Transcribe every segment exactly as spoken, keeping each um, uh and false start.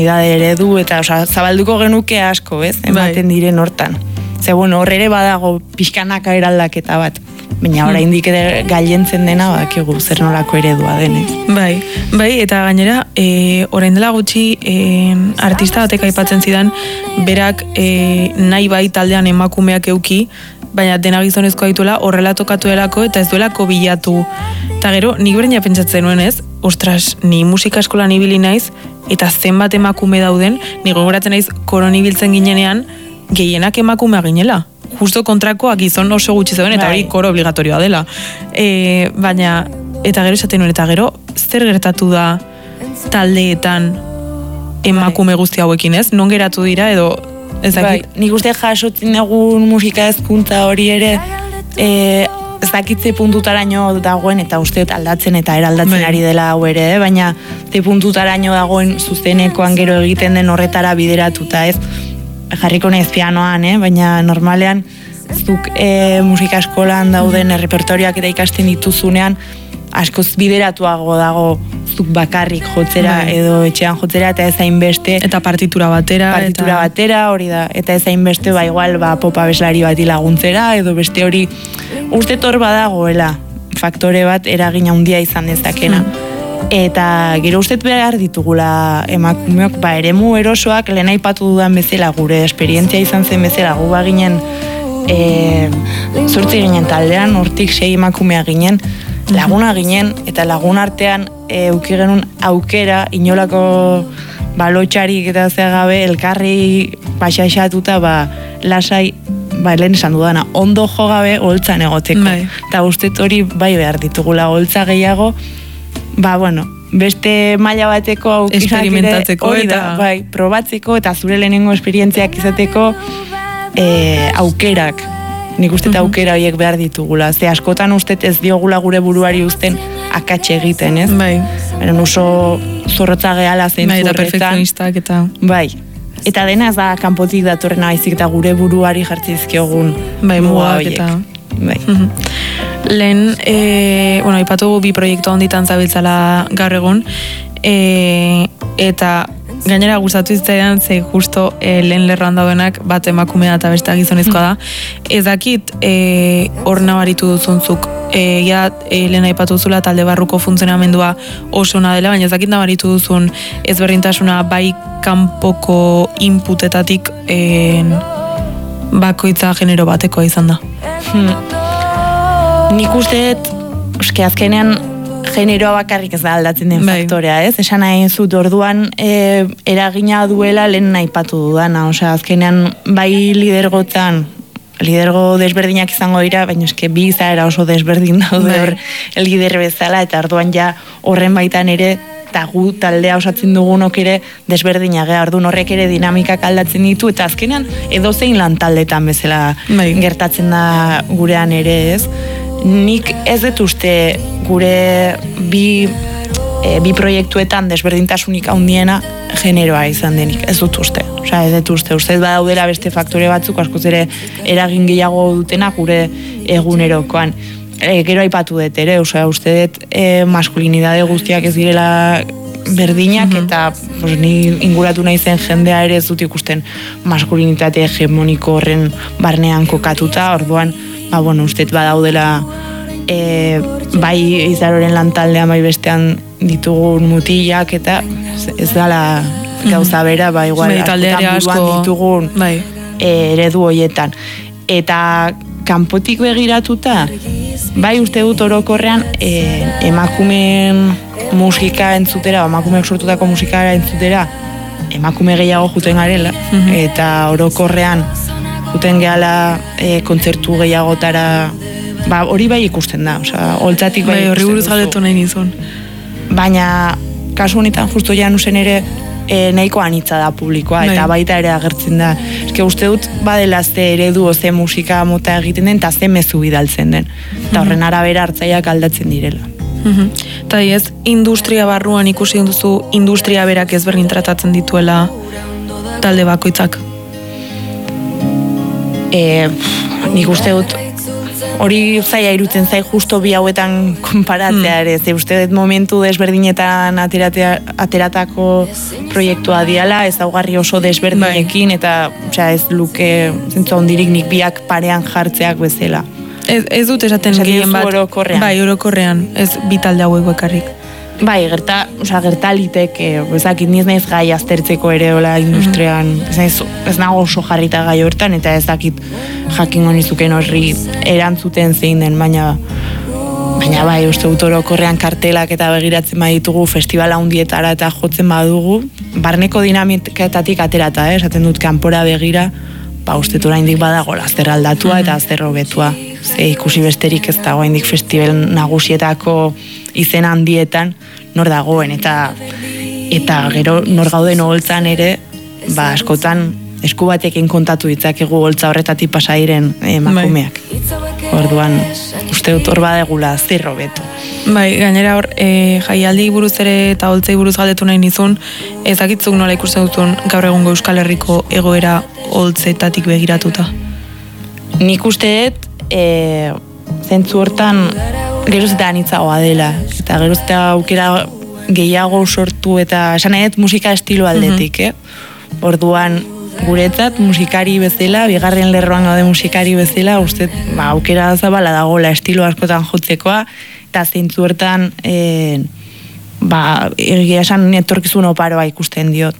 eredu eta oza, zabalduko genuke asko, ez? Ematen bai. Diren hortan. Ze, bueno, hor ere badago pixkanaka eraldaketa bat. Baina oraindik ere gailentzen dena badakigu zer nolako eredua denez. Bai, bai, eta gainera, e, orain dela gutxi e, artista batek aipatzen zidan, berak e, nahi bai taldean emakumeak euki, baina dena gizonezkoa dituela horrela tokatu delako eta ez duelako bilatu. Eta gero, nik berdina pentsatzen nuen ez, ostras, ni musika eskolan ibili naiz, eta zenbat emakume dauden, ni gogoratzen naiz koron ibiltzen ginenean, gehienak emakumea ginela. Justo kontrakoa gizon oso gutxi zeuden, eta hori koro obligatorioa dela. E, baina, eta gero esaten nuen, eta gero, zer gertatu da taldeetan emakume guzti hauekin ez? Non geratu dira edo ezakit? Bai, nik uste jasotzen egun musika hezkuntza hori ere, e, ez dakitze puntutaraino dagoen, eta uste aldatzen eta eraldatzen bai. Ari dela hau ere, baina ze puntutaraino dagoen zuzenekoan gero egiten den horretara bideratuta ez, jarriko naiz pianoan, eh? Baina normalean zuk e, musika eskolan dauden repertorioak eta ikasten dituzunean askoz bideratuago dago zuk bakarrik jotzera bai. Edo etxean jotzera eta ez hainbeste eta partitura batera partitura eta... batera hori da eta ez hainbeste ba igual ba popa beslari bati laguntzera edo beste hori uste tor badagoela faktore bat eragin handia izan dezakena. Hmm. Eta gero uste behar ditugula emakumeok, ba, eremu erosoak lehen aipatu dudan bezala gure esperientzia izan zen bezala gu baginen e, zortzi ginen taldean, hortik sei emakumea ginen, laguna ginen, eta lagun artean e, uki genuen aukera, inolako balotxarik eta zeagabe, elkarri baxaxatuta, ba, lasai, ba, lehen esan dudana, ondo jo gabe holtzan egoteko. Bai. Eta uste hori bai behar ditugula holtza gehiago, ba, bueno, beste maila bateko experimentatzeko eta da, bai, probatzeko eta zure lehenengo esperientziak izateko e, aukerak. Nik uste eta aukera horiek behar ditugula. Ze askotan uste ez diogula gure buruari uzten akatxe egiten, ez? Bai. Beren oso zorrotza gehala zeintzu horretan. Bai, eta perfekzionistak eta... Bai. Eta dena ez da kanpotik datorrena baizik eta gure buruari jartzizkiogun. Bai, mugak eta... Bai. Lehen, e, bueno, ipatu bi proiektu handitan zabiltzala gaur egun, e, eta gainera gustatu iztean, ze justo e, lehen lerroan daudenak bat emakumea eta beste gizonezkoa da. Ez dakit e, hor nabaritu duzunzuk, e, ja, e, lehen aipatu duzula talde barruko funtzionamendua oso ona dela, baina ez dakit nabaritu duzun ezberdintasuna bai kanpoko inputetatik e, bakoitza genero batekoa izan da. Hmm. Nik uste, eske azkenean generoa bakarrik ez da aldatzen den bai. Faktorea, ez? Esan nahi zut orduan e, eragina duela lehen aipatu dudana, osea azkenean bai lidergotan, lidergo desberdinak izango dira, baina eske bi izaera oso desberdin daude hor lider bezala, eta orduan ja horren baitan ere eta gu taldea osatzen dugunok ere desberdina gea, orduan horrek ere dinamikak aldatzen ditu, eta azkenean edozein lan taldetan bezala bai. Gertatzen da gurean ere, ez? Nik ez dut uste gure bi, e, bi proiektuetan desberdintasunik handiena generoa izan denik, ez dut uste. Osea, ez dut uste, uste badaudela beste faktore batzuk, askoz ere eragin gehiago dutenak gure egunerokoan. E, gero aipatu dut ere, osea, uste dut e, maskulinidade guztiak ez direla berdinak, mm-hmm. eta pues, ni inguratu nahi zen jendea ere ez dut ikusten maskulinitate hegemoniko horren barnean kokatuta, orduan, ba, bueno, uste badaudela e, bai izaroren lantaldean bai bestean ditugun mutilak, eta ez dala gauza bera, ba, igual, askotan buruan ditugun bai. e, eredu horietan. Eta kanpotik begiratuta, bai uste dut orokorrean e, emakumeen musika entzutera, emakumeak sortutako musika entzutera, emakume gehiago juten garela, mm-hmm. eta orokorrean juten gehala e, kontzertu gehiagotara, ba, hori bai ikusten da, osea, holtzatik bai, bai horri buruz galdetu nahi nizun. Baina, kasu honetan justu Janusen ere e, nahiko anitza da publikoa, bai. Eta baita ere agertzen da. Eske uste dut badela ze eredu o ze musika mota egiten den, eta ze mezu bidaltzen den. Eta horren arabera hartzaiak aldatzen direla. Eta mm-hmm. ez, industria barruan ikusi duzu, industria berak ezberdin tratatzen dituela talde bakoitzak? E, nik uste dut hori zaila irutzen zai justo bi hauetan konparatzea ere, ze uste dut momentu desberdinetan ateratea, ateratako proiektua diala, ez daugarri oso desberdinekin, eta osea, ez luke zentzu ondirik nik biak parean jartzeak bezala. Ez, ez dut esaten gehien bat, orokorrean. Bai, orokorrean, ez bitalde hauek bakarrik. Bai, gerta, osea, gertalitek, ezakit niz naiz gai aztertzeko ere hola industrian, ez, naiz, ez nago oso jarrita gai hortan, eta ez dakit jakingo nizuken horri erantzuten zein den, baina baina bai, uste dut orokorrean kartelak eta begiratzen baditugu festivala handietara eta jotzen badugu, barneko dinamiketatik aterata, eh? Esaten dut kanpora begira, ba, uste dut oraindik badago zer aldatua eta zer hobetua. Ze ikusi besterik ez dago oraindik festival nagusietako izen handietan nor dagoen, eta eta gero nor gauden oholtzan ere, ba, askotan esku batekin kontatu ditzakegu holtza horretatik pasa diren emakumeak. Orduan, uste dut hor badegula zer hobetu. Bai, gainera hor, e, jaialdi buruz ere eta holtzei buruz galdetu nahi nizun, ezakitzuk nola ikusten dutun gaur egungo Euskal Herriko egoera holtzetatik begiratuta? Nik uste dut, e, zentzu hortan geroz eta anitzagoa dela, eta geroz eta aukera gehiago sortu, eta esan nahi dut musika estilo aldetik, eh? Orduan, guretzat musikari bezala, bigarren lerroan gaude musikari bezala, uste, ba, aukera zabala dagoela estilo askotan jotzekoa, eta zentzu hortan, e, ba, egia esan etorkizun oparoa ikusten diot.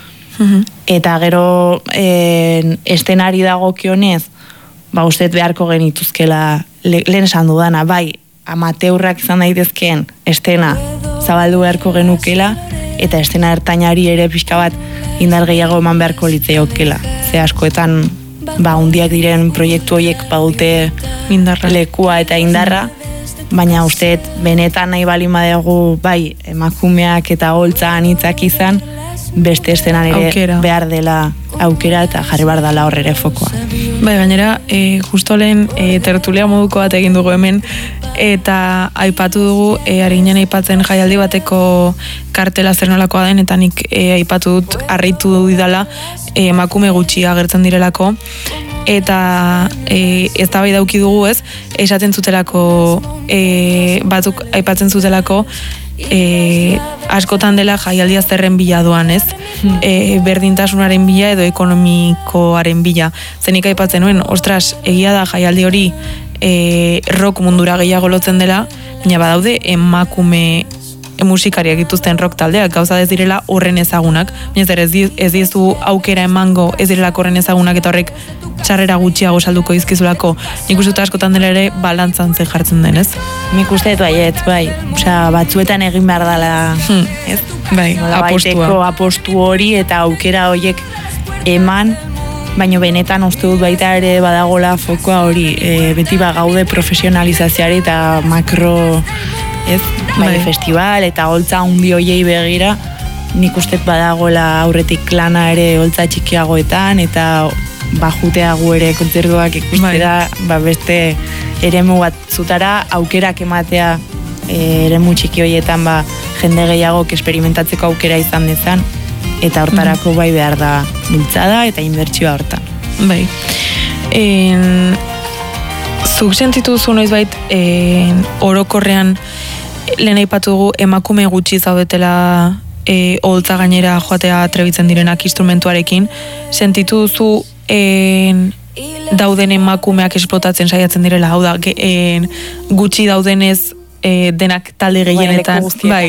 Eta gero, e, estenari dagokionez, ba, uste beharko genituzkela, le, lehen esan dudana, bai, amateurrak izan daitezkeen estena zabaldu beharko genukela, eta estena ertainari ere pixka bat indar gehiago eman beharko litzeokela. Ze askoetan, ba, hundiak diren proiektu horiek badute indarra, lekua eta indarra, baina uste benetan nahi bali madegu, bai, emakumeak eta holtza anitzak izan, beste estenan ere aukera. Behar dela aukera eta jarri behar dela horrere fokoa. Bai, gainera, e, justo lehen e, tertulia moduko bat egin dugu hemen, eta aipatu dugu, e, ari ginen aipatzen jaialdi bateko kartela zer nolakoa den, eta nik e, aipatu dut, harritu du didala, e, emakume gutxi agertzen direlako, eta e, ez da bai dauki dugu ez, esaten zutelako, e, batzuk aipatzen zutelako, E, askotan dela jaialdia zerren bila doan, ez? Hmm. E, berdintasunaren bila edo ekonomikoaren bila. Zenik aipatzen nuen, ostras, egia da jaialdi hori e, rock mundura gehiago lotzen dela, baina badaude emakume musikariak dituzten rock taldeak, gauza ez direla horren ezagunak, baina zer ez, ez dizu aukera emango ez direla horren ezagunak, eta horrek txarrera gutxiago salduko izkizulako. Nik uste askotan dela ere balantzan ze jartzen den, ez? Nik uste dut baiet, bai, osea, batzuetan egin behar dela, hmm. ez? Bai, apostua. Apostu hori eta aukera horiek eman, baina benetan uste dut baita ere badagola fokoa hori, e, beti ba gaude profesionalizazioari eta makro, ez? Bai, festival eta holtza hundi hoiei begira, nik uste badagoela aurretik lana ere holtza txikiagoetan, eta bajutea gu ere kontzertuak ikustera, ba beste eremu batzutara aukerak ematea, e, eremu txiki hoietan ba jende gehiago eksperimentatzeko aukera izan dezan, eta hortarako bai behar da bultzada eta inbertsioa hortan. Bai. En, zuk sentitu duzu noizbait en, orokorrean lehen aipatu dugu emakume gutxi zaudetela e, oholtza gainera joatea trebitzen direnak instrumentuarekin, sentitu duzu en, dauden emakumeak esplotatzen saiatzen direla, hau da, ge, en, gutxi daudenez e, denak talde gehienetan, bai.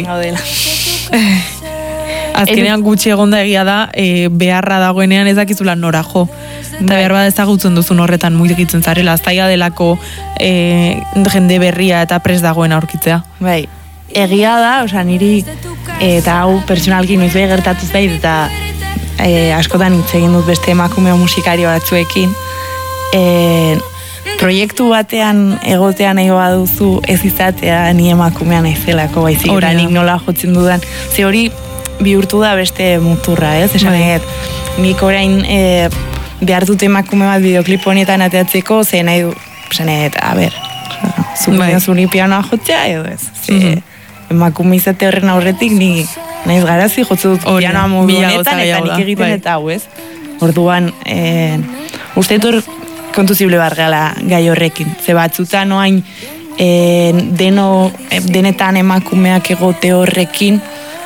Azkenean gutxi egonda egia da, e, beharra dagoenean ez dakizula nora jo. Eta behar bat ezagutzen duzun horretan mugitzen zarela, zaila delako e, jende berria eta pres dagoen aurkitzea. Bai, egia da, osea, niri eta hau personalki noiz behi gertatu zait, eta e, askotan hitz egin dut beste emakume musikario batzuekin. E, proiektu batean egotean nahi baduzu ez izatea ni emakumean naizelako, baizik eta nik nola jotzen dudan. Ze hori bihurtu da beste muturra, ez? Esan eget, nik orain e, behar dut emakume bat bideoklip honetan ateatzeko, ze nahi du, esan eget, a ber, zuen zuni pianoa jotzea edo ez. Ze, mm-hmm. emakume izate horren aurretik ni nahiz garazi jotzu dut pianoa modu honetan eta nik egiten eta hau, ez? Orduan, e, uste dut kontuzible bargala gai horrekin. Ze batzutan oain e, deno, denetan emakumeak egote horrekin,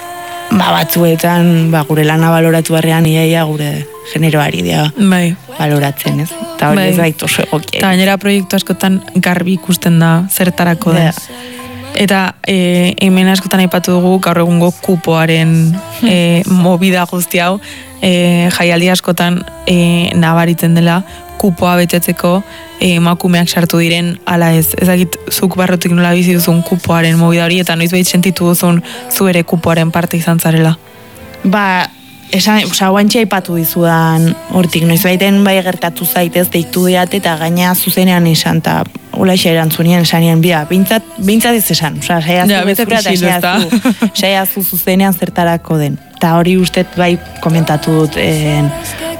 ba batzuetan ba, gure lana baloratu barrean iaia gure generoari dira bai. Baloratzen, ez? Eta hori bai. Ez baitu oso egokia. Eta gainera proiektu askotan garbi ikusten da zertarako da. Eta e, hemen askotan aipatu dugu gaur egungo kupoaren e, movida guzti hau, e, jaialdi askotan e, nabaritzen dela kupoa betetzeko e, emakumeak sartu diren ala ez. Ezagit zuk barrotik nola bizi duzun kupoaren movida hori eta noiz behit sentitu duzun zu ere kupoaren parte izan zarela? Ba, esan, oza, guantxe aipatu dizudan hortik, noiz baiten bai gertatu zaitez, deitu diat eta gaina zuzenean esan, eta hola isa erantzunien esanien, bia, bintzat, bintzat ez esan, oza, saiazu bezura eta saiazu zuzenean zertarako den. Eta hori ustet bai komentatu dut, en,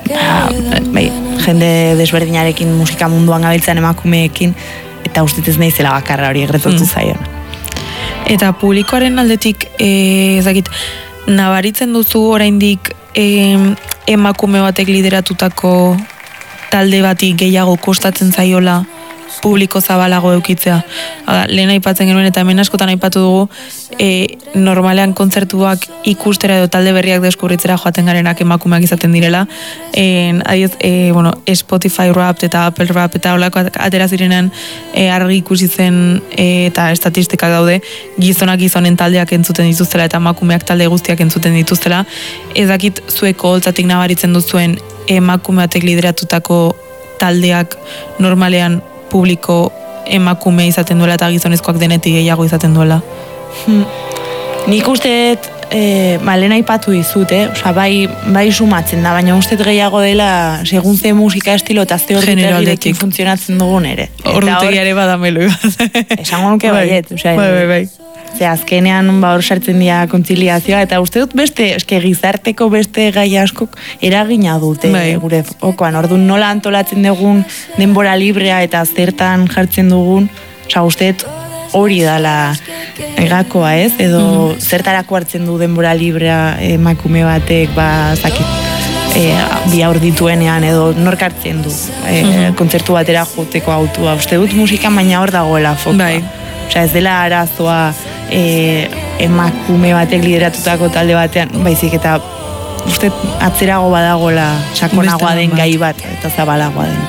ba, bai, jende desberdinarekin musika munduan gabiltzan emakumeekin, eta ustet ez naizela bakarra hori egretatu mm. zaion. Eta publikoaren aldetik, eh, ezakit, nabaritzen duzu oraindik eh, emakume batek lideratutako talde bati gehiago kostatzen zaiola publiko zabalago eukitzea. Hala, lehen aipatzen genuen eta hemen askotan aipatu dugu e, normalean kontzertuak ikustera edo talde berriak deskubritzera joaten garenak emakumeak izaten direla. E, adiez, e, bueno, Spotify Wrapped eta Apple Wrapped eta holako atera zirenean e, argi ikusi zen e, eta estatistikak daude gizonak gizonen taldeak entzuten dituztela eta emakumeak talde guztiak entzuten dituztela. Ez dakit zueko holtzatik nabaritzen duzuen emakume batek lideratutako taldeak normalean publiko emakume izaten duela eta gizonezkoak denetik gehiago izaten duela. Hmm. Nik usteet, e, ba, lehen aipatu dizut, eh? Osa, bai, bai sumatzen da, baina usteet gehiago dela segun ze musika estilo eta ze ordutegirekin funtzionatzen dugun ere. Ordutegiare badamelo. Esango nuke baiet. Bai, bai, bai. Ze azkenean ba hor sartzen dira kontziliazioa eta uste dut beste, eske gizarteko beste gai askok eragina dute bai. Gure okoan. Orduan nola antolatzen dugun denbora librea eta zertan jartzen dugun, osea uste dut hori dala egakoa, ez? Edo mm-hmm. zertarako hartzen du denbora librea emakume batek, ba, zakit, e, bi haur dituenean edo nork hartzen du e, mm-hmm. kontzertu batera joteko autua. Uste dut musika baina hor dagoela fokoa. Bai. Osea, ez dela arazoa e, emakume batek lideratutako talde batean, baizik eta uste atzerago badagola sakonagoa den gai bat eta zabalagoa den.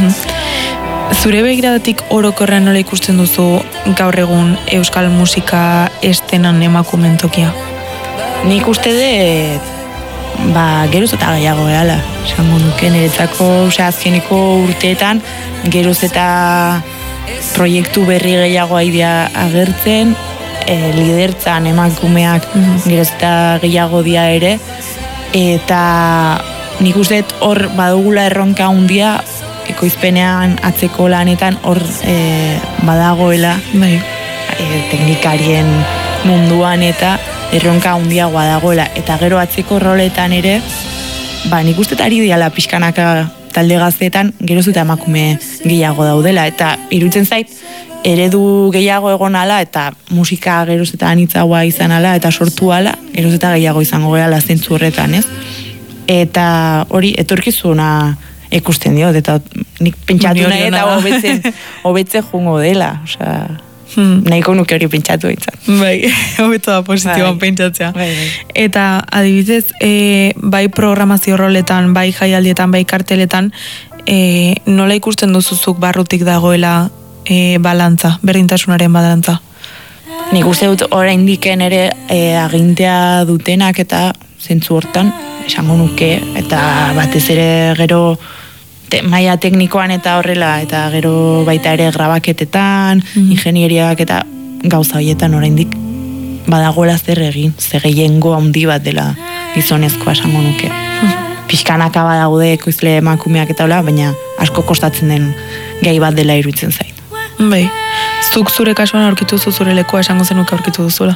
Mm-hmm. Zure begiradatik orokorrean nola ikusten duzu gaur egun euskal musika estenan emakumeen tokia? Nik uste dut, ba, geroz eta gehiago gehala. Esango nuke, niretzako, osea, azkeniko urteetan, geroz eta proiektu berri gehiago aidea agertzen, e, lidertzan emakumeak mm-hmm. geroz eta gehiago dia ere, eta nik uste hor badugula erronka handia ekoizpenean atzeko lanetan hor e, badagoela bai. E, teknikarien munduan eta erronka handiagoa dagoela, eta gero atzeko roletan ere, ba nik uste ari diala pixkanaka talde gazteetan geroz eta emakume gehiago daudela, eta iruditzen zait eredu gehiago egon ala eta musika geroz eta anitzagoa izan ala eta sortu ala, geroz eta gehiago izango gehala zentzu horretan, ez? Eta hori etorkizuna ikusten diot, eta nik pentsatu nahi eta hobetzen hobetze jungo dela, osea, hmm. nahiko nuke hori pentsatu eitzat. Bai, hobeto da positiboan bai. Pentsatzea. Bai, bai. Eta adibidez, e, bai programazio roletan, bai jaialdietan, bai karteletan, e, nola ikusten duzuzuk barrutik dagoela e, balantza, berdintasunaren balantza? Nik uste dut oraindiken ere e, agintea dutenak eta zentzu hortan, esango nuke, eta batez ere gero te, maila teknikoan eta horrela, eta gero baita ere grabaketetan, mm-hmm. ingenieriak eta gauza horietan oraindik badagoela zer egin, zer gehiengo handi bat dela gizonezkoa esango nuke. Mm-hmm. Pixkanaka badaude ekoizle emakumeak eta hola, baina asko kostatzen den gai bat dela iruditzen zait. Bai, zuk zure kasuan aurkitu zu zure lekoa esango zenuke aurkitu duzula?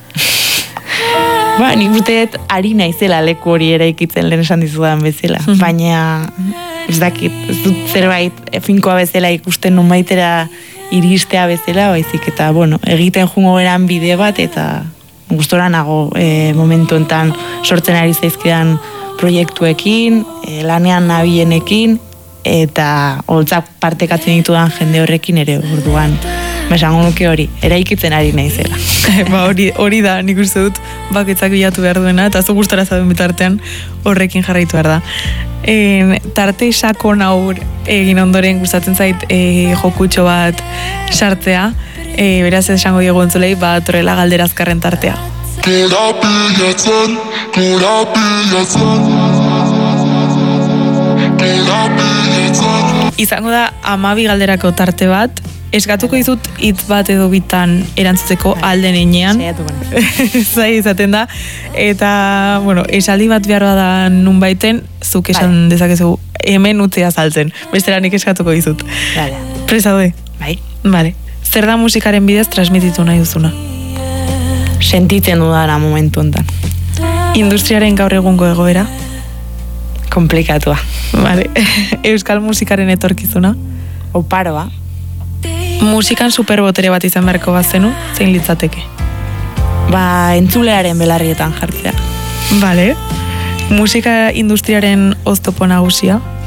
Ba, nik usteet ari naizela leku hori ere ikitzen lehen esan dizudan bezala. Mm-hmm. Baina, ez dakit, ez dut zerbait finkoa bezala ikusten numaitera iristea bezala, baizik eta, bueno, egiten jungo eran bide bat, eta gustora nago e, momentu enten sortzen ari zaizkidan proiektuekin, e, lanean nabienekin, eta holtzak partekatzen ditudan jende horrekin ere orduan. Esango nuke hori, eraikitzen ari naizela. Ba, hori, hori da, nik uste dut baketzak bilatu behar duena, eta zu gustara zauden bitartean horrekin jarraitu behar da. E, tarte sakon hau egin ondoren gustatzen zait e, jokutxo bat sartzea, e, beraz esango diegu entzulei, ba, torrela galdera azkarren tartea. Korapilatzen, korapilatzen, korapilatzen. Izango da amabi galderako tarte bat, eskatuko dizut hitz bat edo bitan erantzuteko alden enean. Zai izaten da. Eta, bueno, esaldi bat behar da nun baiten, zuk esan dezakezu hemen utzea saltzen. Bestera nik eskatuko dizut. Vale. Presaude? Bai. Vale. Zer da musikaren bidez transmititu nahi duzuna? Sentitzen dudana momentu honetan. Industriaren gaur egungo egoera? Komplikatua. Vale. Euskal musikaren etorkizuna? Oparoa. Musikan superbotere bat izan beharko bazenu, zein litzateke? Ba, entzulearen belarrietan jartzea. Vale. Musika industriaren oztopo nagusia?